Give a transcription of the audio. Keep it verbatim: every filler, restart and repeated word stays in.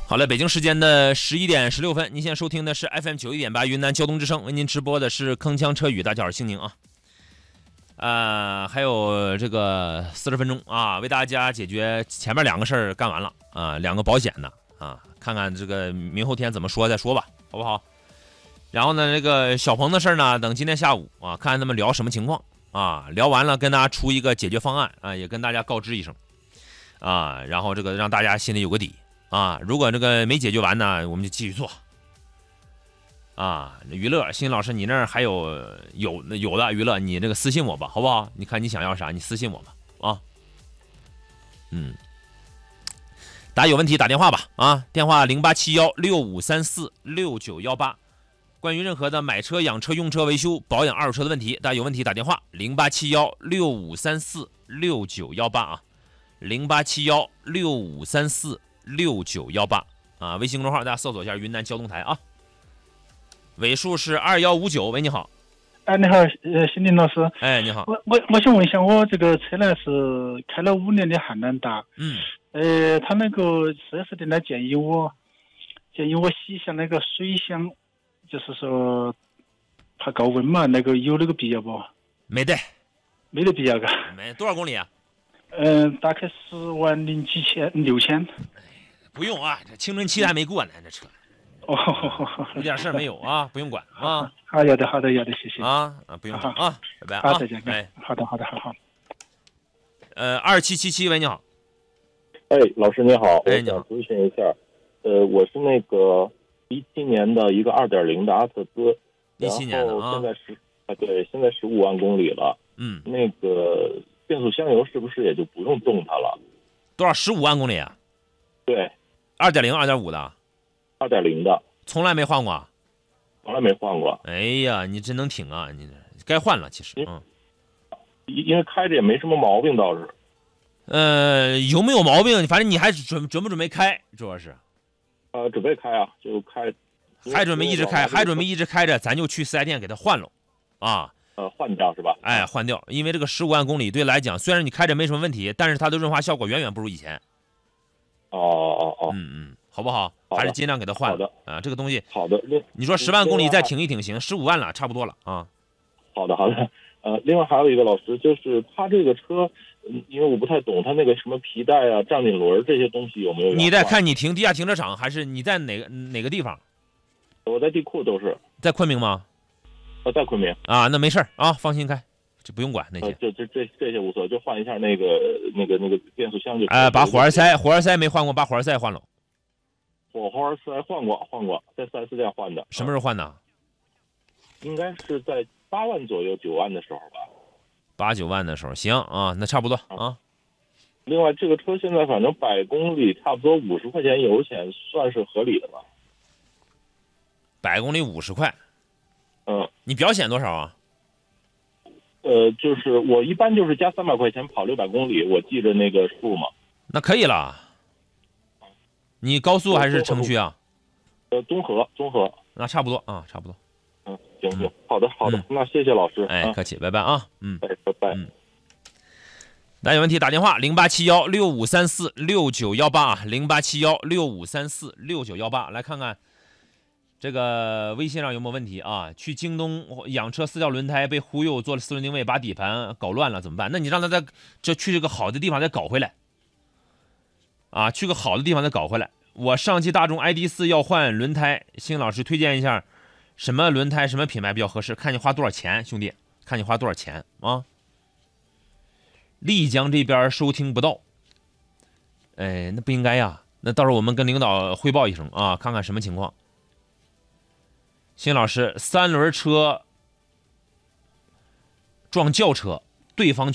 好了，北京时间的十一点十六分，您现在收听的是 F M 九一点八云南交通之声，为您直播的是铿锵车语，大家好，星宁啊。呃，还有这个四十分钟啊，为大家解决前面两个事儿干完了啊，两个保险的啊，看看这个明后天怎么说再说吧，好不好？然后呢，这个小鹏的事儿呢，等今天下午啊，看看他们聊什么情况啊，聊完了跟大家出一个解决方案啊，也跟大家告知一声啊，然后这个让大家心里有个底。啊，如果这个没解决完呢，我们就继续做。啊，娱乐，新老师，你那儿还有有有的娱乐，你这个私信我吧，好不好？你看你想要啥，你私信我吧。啊，嗯，大家有问题打电话吧。啊，电话零八七幺六五三四六九幺八。关于任何的买车、养车、用车、维修、保养二手车的问题，大家有问题打电话零八七幺六五三四六九幺八啊，零八七幺六五三四。六九幺八啊，微信公众号大家搜索一下云南交通台啊，尾数是二幺五九。喂，你好。 哎，你好，呃，新林老师。 哎，你好。 我我我想问一下，我这个车呢是开了五年的汉兰达。 嗯。 呃，他那个四 S 店呢建议我建议我洗一下那个水箱，就是说怕高温嘛，那个有那个必要不？ 没得。 没得必要噶。 没多少公里啊？ 嗯、呃，大概十万零几千六千。 不用啊，这青春期还没过呢，这车。 哦， 一点事儿没有啊，不用管啊。 好，有的，好的，有的，谢谢。 啊啊，不用管啊，拜拜啊。 好，再见。哎，好的，好的，好好。 呃，二七七七，喂，你好。 哎，老师你好， 哎，你好。 我想咨询一下，呃，我是那个一七年的一个二点零的阿特兹， 一七年的啊， 现在十啊，对，现在十五万公里了。 嗯。 那个变速箱油是不是也就不用动它了？ 多少？十五万公里啊？ 对。 二点零、二点五的。 二点零的。 从来没换过。 从来没换过。 哎呀，你真能挺啊！你该换了，其实嗯。 因为开着也没什么毛病，倒是。 呃，有没有毛病？反正你还准准不准备开，主要是。 呃，准备开啊，就开。 还准备一直开，还准备一直开着，咱就去四 S 店给它换了，啊。 呃，换掉是吧？ 哎，换掉，因为这个十五万公里对来讲，虽然你开着没什么问题，但是它的润滑效果远远不如以前。 哦哦哦。 嗯嗯，好不好？还是尽量给它换。 好的啊，这个东西。 好的。 你说十万公里再挺一挺行，十五万了，差不多了啊。 好的好的。呃，另外还有一个老师，就是他这个车，嗯，因为我不太懂，他那个什么皮带啊、胀紧轮这些东西有没有？ 你在看你停地下停车场，还是你在哪个哪个地方？ 我在地库都是。 在昆明吗？ 呃，在昆明。 啊，那没事啊，放心开，这不用管那些。 呃，这这这这些无所谓，就换一下那个那个那个变速箱就。 哎、呃，把火花塞火花塞没换过，把火花塞换了。 火花塞换过，换过，在四 S 店换的。 什么时候换的？ 应该是在八万左右、九万的时候吧。 八九万的时候，行啊，那差不多啊。 另外，这个车现在反正百公里差不多五十块钱油钱，算是合理的吧？ 百公里五十块。 嗯。 你表显多少啊？ 呃，就是我一般就是加三百块钱跑六百公里，我记着那个数嘛。 那可以了。你高速还是城区啊？ 呃，综合综合。 那差不多啊，差不多。 嗯，行行，好的好的，那谢谢老师。 哎，客气，拜拜啊。嗯， 哎，拜拜。 嗯。大家有问题打电话零八七幺六五三四六九幺八啊，零八七幺六五三四六九幺八，来看看这个微信上有没有问题啊？去京东养车四条轮胎被忽悠做了四轮定位，把底盘搞乱了怎么办？那你让他再这去这个好的地方再搞回来啊，去个好的地方再搞回来。我上汽大众 I D 四要换轮胎，新老师推荐一下什么轮胎什么品牌比较合适？看你花多少钱，兄弟，看你花多少钱啊？丽江这边收听不到，哎，那不应该呀。那到时候我们跟领导汇报一声啊，看看什么情况。新老师，三轮车撞轿车，对方